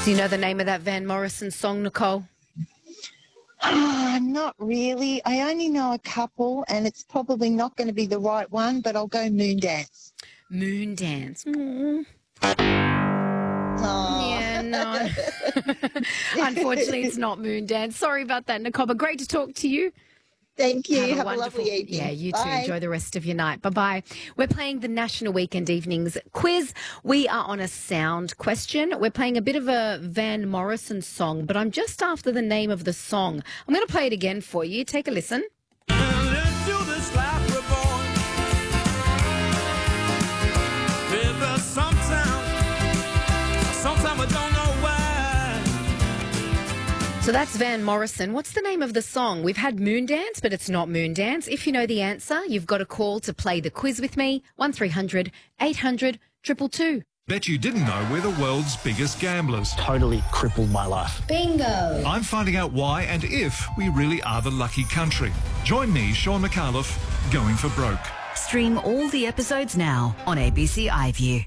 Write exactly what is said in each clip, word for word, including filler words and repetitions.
Do you know the name of that Van Morrison song, Nicole? Ah, not really. I only know a couple, and it's probably not going to be the right one, but I'll go Moondance. Moondance. Mm. Oh. Yeah, no. Unfortunately, it's not Moondance. Sorry about that, Nicole, but great to talk to you. Thank you. Have a, Have a wonderful, lovely evening. Yeah, you too. Bye. Enjoy the rest of your night. Bye-bye. We're playing the National Weekend Evenings quiz. We are on a sound question. We're playing a bit of a Van Morrison song, but I'm just after the name of the song. I'm going to play it again for you. Take a listen. So that's Van Morrison. What's the name of the song? We've had Moondance, but it's not Moondance. If you know the answer, you've got a call to play the quiz with me. one three hundred eight hundred two two two. Bet you didn't know we're the world's biggest gamblers. Totally crippled my life. Bingo. I'm finding out why and if we really are the lucky country. Join me, Sean McAuliffe, Going for Broke. Stream all the episodes now on A B C iView.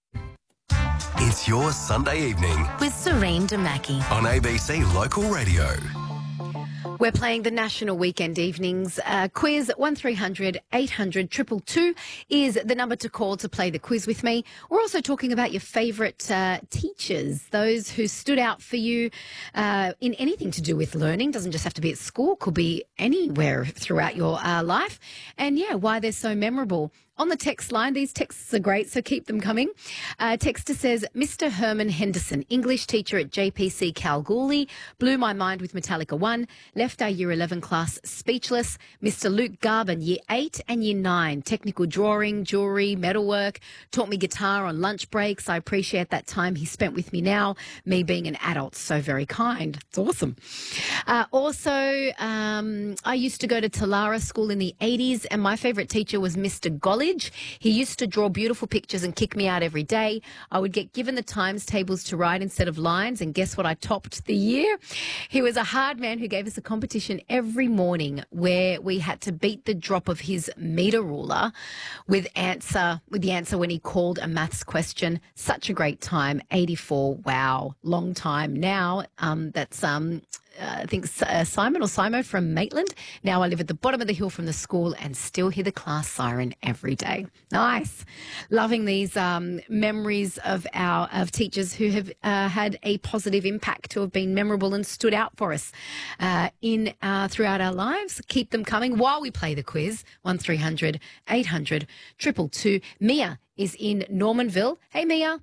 It's your Sunday evening With Serene Damaki. on A B C Local Radio. We're playing the National Weekend Evenings uh, quiz. one three hundred eight hundred two two two is the number to call to play the quiz with me. We're also talking about your favourite uh, teachers, those who stood out for you uh, in anything to do with learning. Doesn't just have to be at school, could be anywhere throughout your uh, life. And, yeah, why they're so memorable. On the text line, these texts are great, so keep them coming. Uh, texter says, Mister Herman Henderson, English teacher at J P C Kalgoorlie, blew my mind with Metallica one, left our Year eleven class speechless. Mister Luke Garvin, Year eight and Year nine, technical drawing, jewellery, metalwork, taught me guitar on lunch breaks. I appreciate that time he spent with me now, me being an adult, so very kind. It's awesome. Uh, also, um, I used to go to Talara School in the eighties, and my favourite teacher was Mister Golly. He used to draw beautiful pictures and kick me out every day. I would get given the times tables to write instead of lines, and guess what? I topped the year. He was a hard man who gave us a competition every morning where we had to beat the drop of his meter ruler with answer with the answer when he called a maths question. Such a great time. eighty-four. Wow, long time now. Um, that's um. Uh, I think uh, Simon or Simo from Maitland. Now I live at the bottom of the hill from the school and still hear the class siren every day. Nice. Loving these um, memories of our of teachers who have uh, had a positive impact, who have been memorable and stood out for us uh, in uh, throughout our lives. Keep them coming while we play the quiz. one three hundred eight hundred two two two. Mia is in Normanville. Hey, Mia.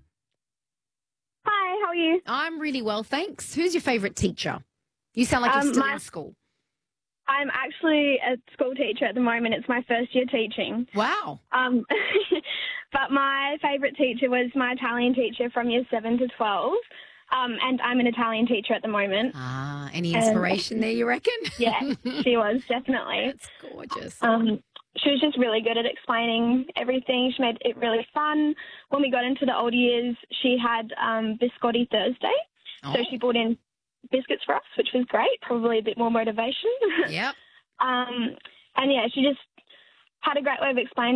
Hi, how are you? I'm really well, thanks. Who's your favourite teacher? You sound like you're Um, still my- in school. I'm actually a school teacher at the moment. It's my first year teaching. Wow. Um, but my favourite teacher was my Italian teacher from year seven to twelve. Um, and I'm an Italian teacher at the moment. Ah, any inspiration Um, there, you reckon? Yeah, she was, definitely. That's gorgeous. Um, she was just really good at explaining everything. She made it really fun. When we got into the older years, she had um, Biscotti Thursday. So Oh. she brought in biscuits for us, which was great, probably a bit more motivation. Yep. um, and, yeah, she just had a great way of explaining